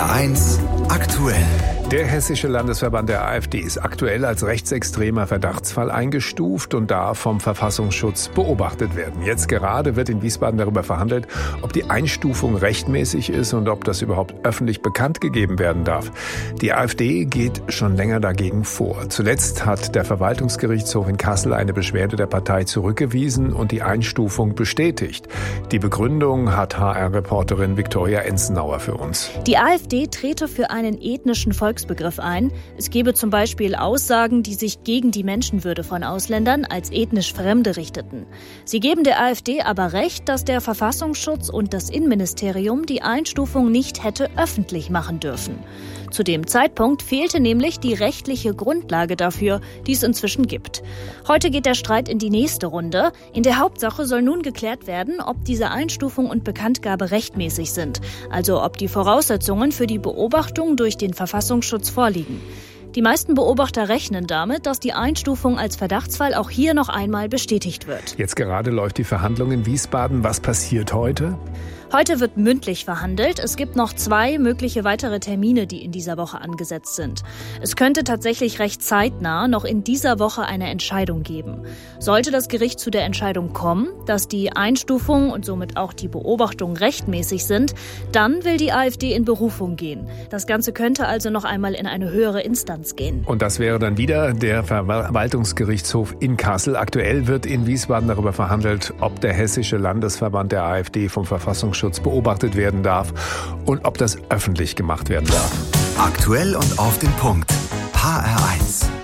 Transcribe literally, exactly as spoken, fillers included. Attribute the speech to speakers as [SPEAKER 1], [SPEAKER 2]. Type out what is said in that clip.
[SPEAKER 1] R eins aktuell.
[SPEAKER 2] Der Hessische Landesverband der AfD ist aktuell als rechtsextremer Verdachtsfall eingestuft und darf vom Verfassungsschutz beobachtet werden. Jetzt gerade wird in Wiesbaden darüber verhandelt, ob die Einstufung rechtmäßig ist und ob das überhaupt öffentlich bekannt gegeben werden darf. Die AfD geht schon länger dagegen vor. Zuletzt hat der Verwaltungsgerichtshof in Kassel eine Beschwerde der Partei zurückgewiesen und die Einstufung bestätigt. Die Begründung hat H R-Reporterin Viktoria Enzenauer für uns.
[SPEAKER 3] Die AfD trete für einen ethnischen Volksbegriff ein. Es gebe zum Beispiel Aussagen, die sich gegen die Menschenwürde von Ausländern als ethnisch Fremde richteten. Sie geben der AfD aber recht, dass der Verfassungsschutz und das Innenministerium die Einstufung nicht hätte öffentlich machen dürfen. Zu dem Zeitpunkt fehlte nämlich die rechtliche Grundlage dafür, die es inzwischen gibt. Heute geht der Streit in die nächste Runde. In der Hauptsache soll nun geklärt werden, ob diese Einstufung und Bekanntgabe rechtmäßig sind, also ob die Voraussetzungen für die Beobachtung durch den Verfassungsschutz vorliegen. Die meisten Beobachter rechnen damit, dass die Einstufung als Verdachtsfall auch hier noch einmal bestätigt wird.
[SPEAKER 2] Jetzt gerade läuft die Verhandlung in Wiesbaden. Was passiert heute?
[SPEAKER 3] Heute wird mündlich verhandelt. Es gibt noch zwei mögliche weitere Termine, die in dieser Woche angesetzt sind. Es könnte tatsächlich recht zeitnah noch in dieser Woche eine Entscheidung geben. Sollte das Gericht zu der Entscheidung kommen, dass die Einstufung und somit auch die Beobachtung rechtmäßig sind, dann will die AfD in Berufung gehen. Das Ganze könnte also noch einmal in eine höhere Instanz gehen.
[SPEAKER 2] Und das wäre dann wieder der Verwaltungsgerichtshof in Kassel. Aktuell wird in Wiesbaden darüber verhandelt, ob der Hessische Landesverband der AfD vom Verfassungsschutz beobachtet werden darf und ob das öffentlich gemacht werden darf.
[SPEAKER 1] Aktuell und auf den Punkt. H R eins.